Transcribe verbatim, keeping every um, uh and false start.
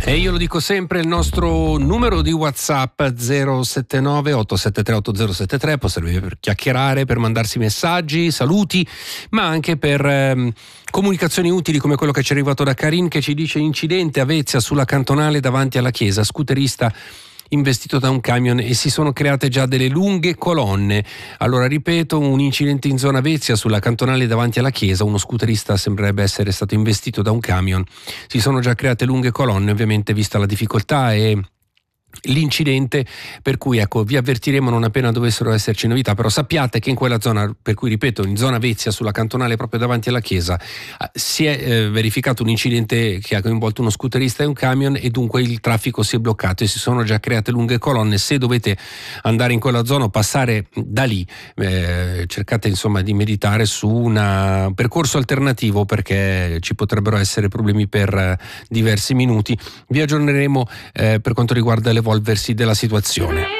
E io lo dico sempre, il nostro numero di WhatsApp zero sette nove otto sette tre otto zero sette tre può servire per chiacchierare, per mandarsi messaggi, saluti, ma anche per ehm, comunicazioni utili come quello che ci è arrivato da Karin, che ci dice: incidente a Vezia sulla cantonale davanti alla chiesa, scooterista investito da un camion e si sono create già delle lunghe colonne. Allora ripeto, un incidente in zona Vezia sulla cantonale davanti alla chiesa, uno scooterista sembrerebbe essere stato investito da un camion, si sono già create lunghe colonne, ovviamente vista la difficoltà e l'incidente, per cui ecco, vi avvertiremo non appena dovessero esserci novità, però sappiate che in quella zona, per cui ripeto, in zona Vezia sulla cantonale proprio davanti alla chiesa, si è eh, verificato un incidente che ha coinvolto uno scooterista e un camion e dunque il traffico si è bloccato e si sono già create lunghe colonne. Se dovete andare in quella zona o passare da lì, eh, cercate insomma di meditare su una, un percorso alternativo, perché ci potrebbero essere problemi per eh, diversi minuti. Vi aggiorneremo eh, per quanto riguarda l'evolversi della situazione.